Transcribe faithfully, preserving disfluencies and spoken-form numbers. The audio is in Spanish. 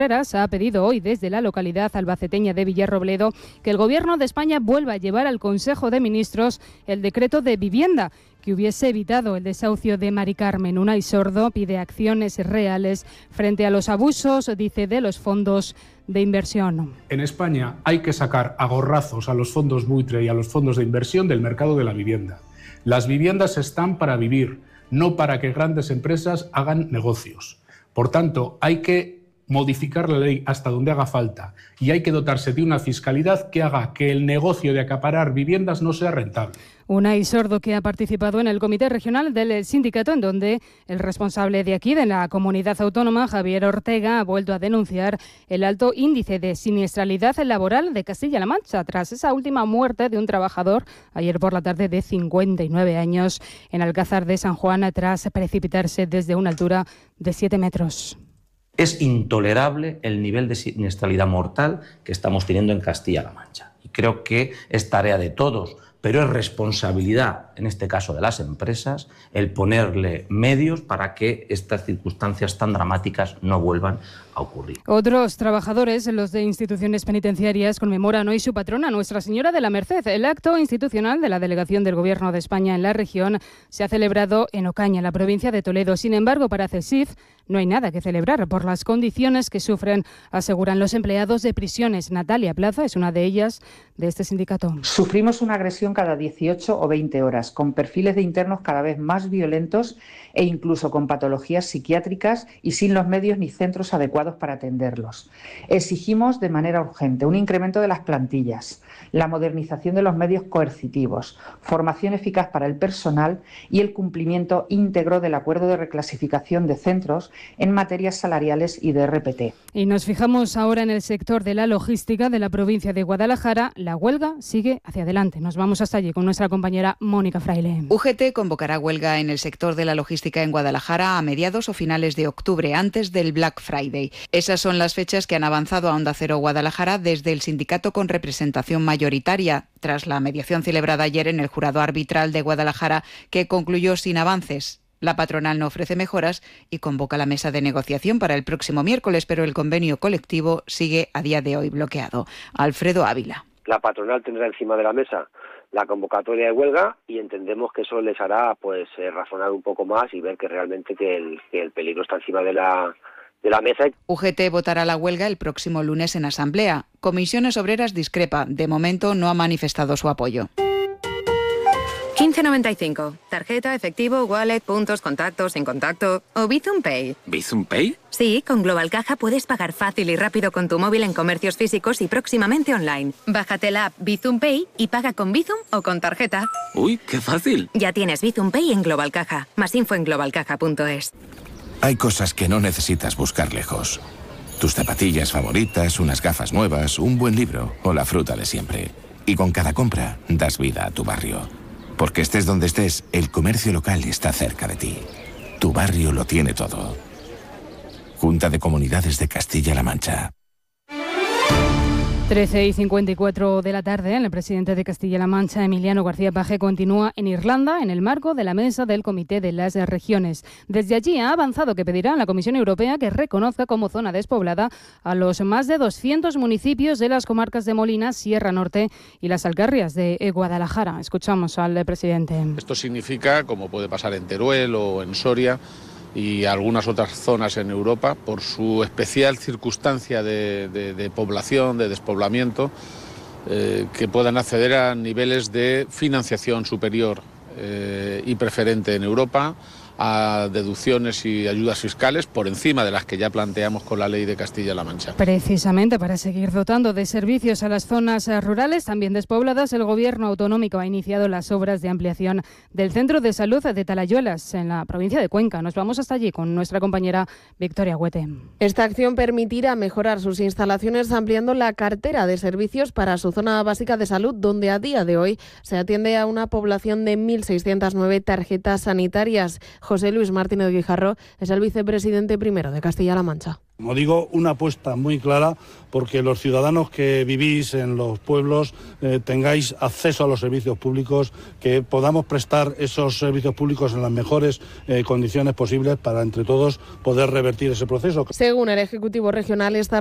ha pedido hoy desde la localidad albaceteña de Villarrobledo que el Gobierno de España vuelva a llevar al Consejo de Ministros el decreto de vivienda que hubiese evitado el desahucio de Mari Carmen. Unai Sordo pide acciones reales frente a los abusos, dice, de los fondos de inversión. En España hay que sacar a gorrazos a los fondos buitre y a los fondos de inversión del mercado de la vivienda. Las viviendas están para vivir, no para que grandes empresas hagan negocios. Por tanto, hay que modificar la ley hasta donde haga falta y hay que dotarse de una fiscalidad que haga que el negocio de acaparar viviendas no sea rentable. Unai Sordo, que ha participado en el Comité Regional del Sindicato, en donde el responsable de aquí, de la comunidad autónoma, Javier Ortega, ha vuelto a denunciar el alto índice de siniestralidad laboral de Castilla-La Mancha, tras esa última muerte de un trabajador ayer por la tarde de cincuenta y nueve años en Alcázar de San Juan, tras precipitarse desde una altura de siete metros. Es intolerable el nivel de siniestralidad mortal que estamos teniendo en Castilla-La Mancha. Y creo que es tarea de todos, pero es responsabilidad, en este caso de las empresas, el ponerle medios para que estas circunstancias tan dramáticas no vuelvan a ocurrir. Otros trabajadores, los de instituciones penitenciarias, conmemoran hoy su patrona, Nuestra Señora de la Merced. El acto institucional de la delegación del Gobierno de España en la región se ha celebrado en Ocaña, en la provincia de Toledo. Sin embargo, para CESIF no hay nada que celebrar por las condiciones que sufren, aseguran los empleados de prisiones. Natalia Plaza es una de ellas, de este sindicato. Sufrimos una agresión cada dieciocho o veinte horas, con perfiles de internos cada vez más violentos e incluso con patologías psiquiátricas y sin los medios ni centros adecuados para atenderlos. Exigimos de manera urgente un incremento de las plantillas, la modernización de los medios coercitivos, formación eficaz para el personal y el cumplimiento íntegro del acuerdo de reclasificación de centros en materias salariales y de R P T. Y nos fijamos ahora en el sector de la logística de la provincia de Guadalajara. La huelga sigue hacia adelante. Nos vamos hasta allí con nuestra compañera Mónica Fraile. U G T convocará huelga en el sector de la logística en Guadalajara a mediados o finales de octubre, antes del Black Friday. Esas son las fechas que han avanzado a Onda Cero Guadalajara desde el sindicato con representación mayoritaria, tras la mediación celebrada ayer en el jurado arbitral de Guadalajara, que concluyó sin avances. La patronal no ofrece mejoras y convoca la mesa de negociación para el próximo miércoles, pero el convenio colectivo sigue a día de hoy bloqueado. Alfredo Ávila. La patronal tendrá encima de la mesa la convocatoria de huelga y entendemos que eso les hará pues eh, razonar un poco más y ver que realmente que el, que el peligro está encima de la, de la mesa. U G T votará la huelga el próximo lunes en asamblea. Comisiones Obreras discrepa. De momento no ha manifestado su apoyo. quince noventa y cinco. Tarjeta, efectivo, wallet, puntos, contactos, sin contacto o Bizum Pay. ¿Bizum Pay? Sí, con Global Caja puedes pagar fácil y rápido con tu móvil en comercios físicos y próximamente online. Bájate la app Bizum Pay y paga con Bizum o con tarjeta. Uy, qué fácil. Ya tienes Bizum Pay en Global Caja. Más info en global caja punto es. Hay cosas que no necesitas buscar lejos. Tus zapatillas favoritas, unas gafas nuevas, un buen libro o la fruta de siempre. Y con cada compra das vida a tu barrio. Porque estés donde estés, el comercio local está cerca de ti. Tu barrio lo tiene todo. Junta de Comunidades de Castilla-La Mancha. trece y cincuenta y cuatro de la tarde, el presidente de Castilla-La Mancha, Emiliano García Paje, continúa en Irlanda en el marco de la mesa del Comité de las Regiones. Desde allí ha avanzado que pedirá a la Comisión Europea que reconozca como zona despoblada a los más de doscientos municipios de las comarcas de Molina, Sierra Norte y las Alcarrias de Guadalajara. Escuchamos al presidente. Esto significa, como puede pasar en Teruel o en Soria y algunas otras zonas en Europa, por su especial circunstancia de, de, de población, de despoblamiento, eh, que puedan acceder a niveles de financiación superior eh, y preferente en Europa, a deducciones y ayudas fiscales por encima de las que ya planteamos con la ley de Castilla-La Mancha. Precisamente para seguir dotando de servicios a las zonas rurales también despobladas, el Gobierno autonómico ha iniciado las obras de ampliación del Centro de Salud de Talayuelas, en la provincia de Cuenca. Nos vamos hasta allí con nuestra compañera Victoria Huete. Esta acción permitirá mejorar sus instalaciones ampliando la cartera de servicios para su zona básica de salud, donde a día de hoy se atiende a una población de mil seiscientas nueve tarjetas sanitarias. José Luis Martínez Guijarro es el vicepresidente primero de Castilla-La Mancha. Como digo, una apuesta muy clara porque los ciudadanos que vivís en los pueblos eh, tengáis acceso a los servicios públicos, que podamos prestar esos servicios públicos en las mejores eh, condiciones posibles para entre todos poder revertir ese proceso. Según el Ejecutivo Regional, esta